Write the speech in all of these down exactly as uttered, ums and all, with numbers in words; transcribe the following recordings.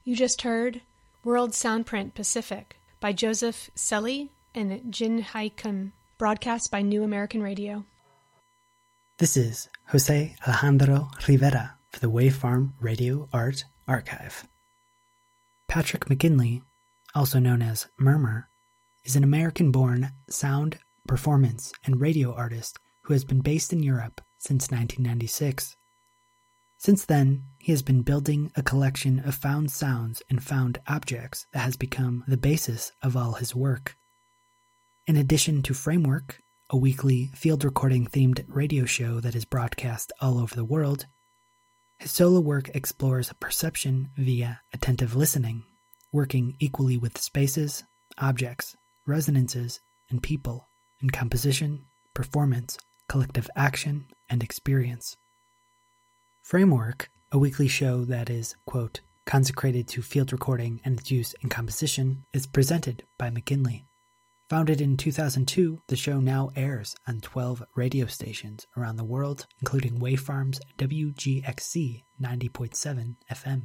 You just heard World Soundprint Pacific by Joseph Selly and Jin Hai Kim, broadcast by New American Radio. This is Jose Alejandro Rivera for the Wavefarm Radio Art Archive. Patrick McGinley, also known as Murmur, is an American-born sound, performance, and radio artist who has been based in Europe since nineteen ninety-six. Since then, he has been building a collection of found sounds and found objects that has become the basis of all his work. In addition to Framework, a weekly field recording themed radio show that is broadcast all over the world, his solo work explores perception via attentive listening, working equally with spaces, objects, resonances, and people in composition, performance, collective action, and experience. Framework, a weekly show that is, quote, consecrated to field recording and its use in composition, is presented by McGinley. Founded in two thousand two, the show now airs on twelve radio stations around the world, including Wavefarm's W G X C ninety point seven F M.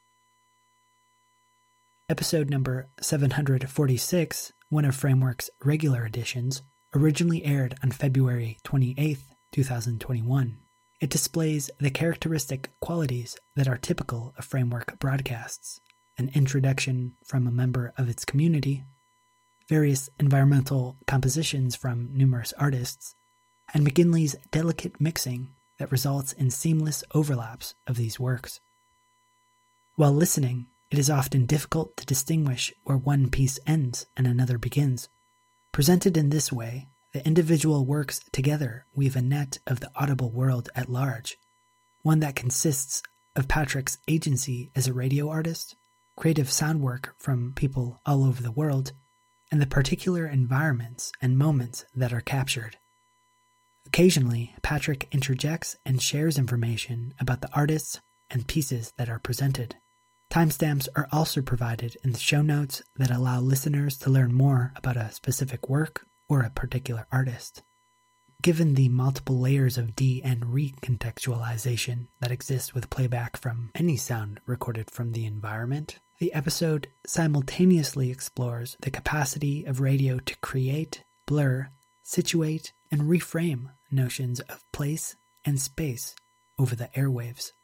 Episode number seven hundred forty-six, one of Framework's regular editions, originally aired on February twenty-eighth, twenty twenty-one. It displays the characteristic qualities that are typical of Framework broadcasts: an introduction from a member of its community, various environmental compositions from numerous artists, and McGinley's delicate mixing that results in seamless overlaps of these works. While listening, it is often difficult to distinguish where one piece ends and another begins. Presented in this way, the individual works together weave a net of the audible world at large, one that consists of Patrick's agency as a radio artist, creative sound work from people all over the world, and the particular environments and moments that are captured. Occasionally, Patrick interjects and shares information about the artists and pieces that are presented. Timestamps are also provided in the show notes that allow listeners to learn more about a specific work or a particular artist. Given the multiple layers of de- and recontextualization that exist with playback from any sound recorded from the environment, the episode simultaneously explores the capacity of radio to create, blur, situate, and reframe notions of place and space over the airwaves.